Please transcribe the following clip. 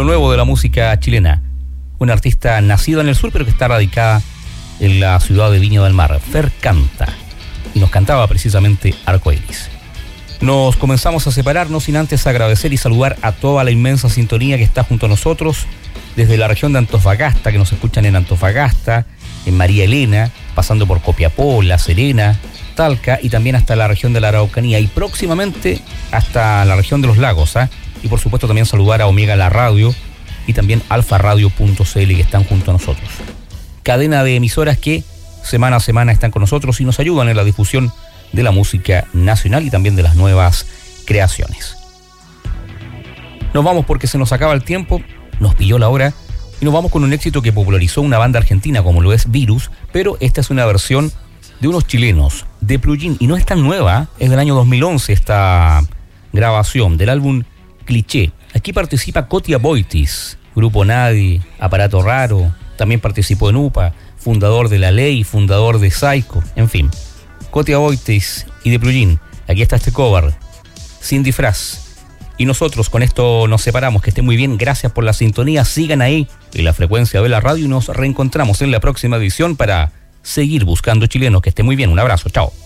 lo nuevo de la música chilena. Una artista nacida en el sur, pero que está radicada en la ciudad de Viña del Mar. Fer canta. Y nos cantaba precisamente Arcoiris. Nos comenzamos a separar, no sin antes agradecer y saludar a toda la inmensa sintonía que está junto a nosotros, desde la región de Antofagasta, que nos escuchan en Antofagasta, en María Elena, pasando por Copiapó, La Serena, Talca y también hasta la región de la Araucanía y próximamente hasta la región de los lagos, y por supuesto también saludar a Omega La Radio y también alfaradio.cl que están junto a nosotros. Cadena de emisoras que semana a semana están con nosotros y nos ayudan en la difusión de la música nacional y también de las nuevas creaciones. Nos vamos porque se nos acaba el tiempo, nos pilló la hora y nos vamos con un éxito que popularizó una banda argentina como lo es Virus, pero esta es una versión de unos chilenos, de Plugin, y no es tan nueva, es del año 2011 esta grabación del álbum Cliché. Aquí participa Cotia Boitis, Grupo Nadie, Aparato Raro, también participó en UPA, fundador de La Ley, fundador de Psycho, en fin. Cotia Boitis y de Plugin, aquí está este cover, Sin Disfraz. Y nosotros con esto nos separamos, que estén muy bien, gracias por la sintonía, sigan ahí en la frecuencia de la radio y nos reencontramos en la próxima edición para seguir buscando chilenos, que esté muy bien, un abrazo, chao.